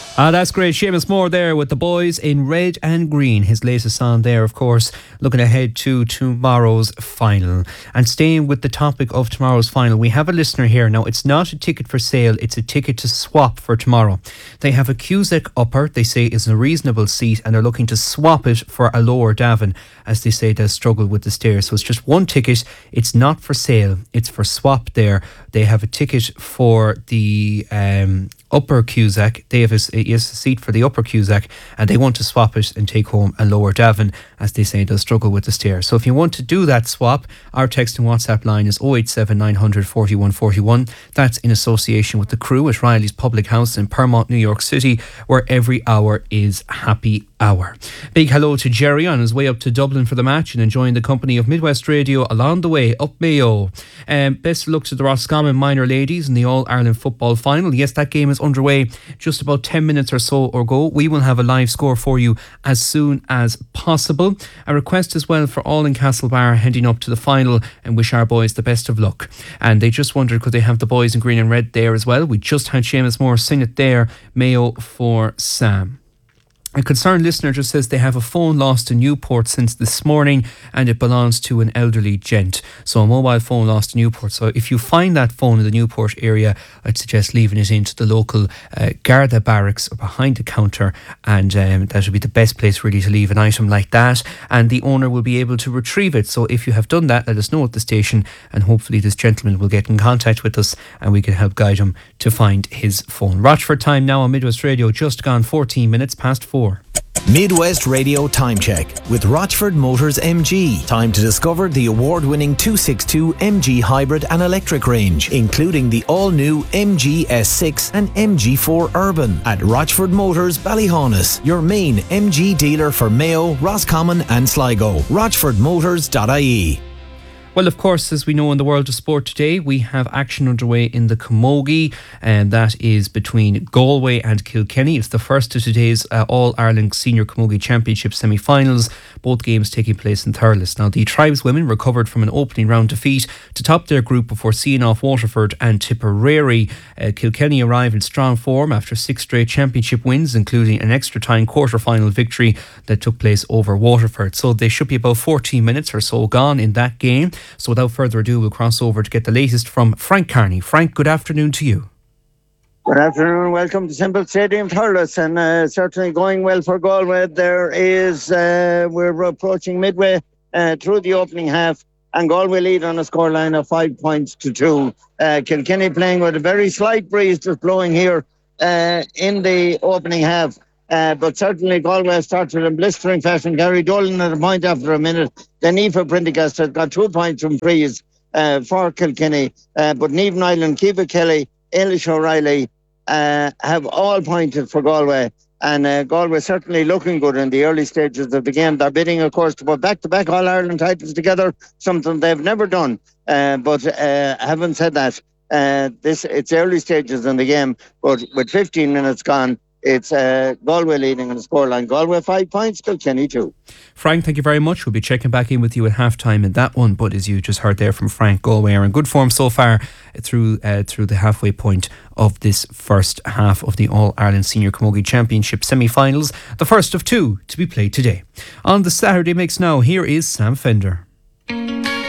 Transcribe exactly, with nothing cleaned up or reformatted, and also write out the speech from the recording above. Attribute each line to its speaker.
Speaker 1: Ah, that's great. Seamus Moore there with the boys in red and green. His latest song there, of course, looking ahead to tomorrow's final. And staying with the topic of tomorrow's final, we have a listener here. Now, it's not a ticket for sale, it's a ticket to swap for tomorrow. They have a Cusack upper, they say is a reasonable seat, and they're looking to swap it for a lower Davin, as they say does struggle with the stairs. So it's just one ticket. It's not for sale, it's for swap there. They have a ticket for the um, upper Cusack. They have a, a seat for the upper Cusack, and they want to swap it and take home a lower Davin, as they say does struggle with the stairs. So if you want to do that swap, our text and WhatsApp line is oh eight seven nine hundred forty-one forty-one. That's in association with the crew at Riley's Public House in Permont, New York City, where every hour is happy hour. Big hello to Jerry on his way up to Dublin for the match and enjoying the company of Midwest Radio along the way up Mayo. Um, best of luck to the Roscommon minor ladies in the All-Ireland football final. Yes, that game is underway just about ten minutes or so or go. We will have a live score for you as soon as possible. A request as well for all in Castlebar heading up to the final, and wish our boys the best of luck. And they just wondered, could they have the boys in green and red there as well? We just had Seamus Moore sing it there, Mayo for Sam. A concerned listener just says they have a phone lost in Newport since this morning, and it belongs to an elderly gent. So a mobile phone lost in Newport. So if you find that phone in the Newport area, I'd suggest leaving it into the local uh, Garda barracks or behind the counter, and um, that would be the best place really to leave an item like that, and the owner will be able to retrieve it. So if you have done that, let us know at the station, and hopefully this gentleman will get in contact with us and we can help guide him to find his phone. Rochford time now on Midwest Radio, just gone fourteen minutes past four.
Speaker 2: Midwest Radio Time Check with Rochford Motors M G. Time to discover the award-winning two sixty-two M G hybrid and electric range, including the all-new M G S six and M G four Urban at Rochford Motors Ballyhaunis, your main M G dealer for Mayo, Roscommon and Sligo. rochford motors dot I E.
Speaker 1: Well, of course, as we know in the world of sport today, we have action underway in the Camogie, and that is between Galway and Kilkenny. It's the first of today's uh, All-Ireland Senior Camogie Championship semi-finals, both games taking place in Thurles. Now, the tribeswomen recovered from an opening round defeat to top their group before seeing off Waterford and Tipperary. Uh, Kilkenny arrived in strong form after six straight championship wins, including an extra-time quarter-final victory that took place over Waterford. So they should be about fourteen minutes or so gone in that game. So without further ado, we'll cross over to get the latest from Frank Carney. Frank, good afternoon to you.
Speaker 3: Good afternoon. Welcome to Semple Stadium, Thurles, and uh, certainly going well for Galway. There is, uh, we're approaching midway uh, through the opening half, and Galway lead on a scoreline of five points to two. Uh, Kilkenny playing with a very slight breeze just blowing here uh, in the opening half. Uh, but certainly Galway started in blistering fashion. Gary Dolan at a point after a minute. Then Aoife Prendergast has got two points from frees uh, for Kilkenny. Uh, but Niamh Nyland, Kiva Kelly, Eilish O'Reilly uh, have all pointed for Galway. And uh, Galway certainly looking good in the early stages of the game. They're bidding, of course, to put back-to-back All-Ireland titles together, something they've never done. Uh, but uh, having said that, uh, this it's early stages in the game. But with fifteen minutes gone, it's uh, Galway leading on the scoreline. Galway five points, Kilkenny two.
Speaker 1: Frank, thank you very much. We'll be checking back in with you at half-time in that one. But as you just heard there from Frank, Galway are in good form so far through uh, through the halfway point of this first half of the All-Ireland Senior Camogie Championship semi-finals, the first of two to be played today. On the Saturday mix now, here is Sam Fender.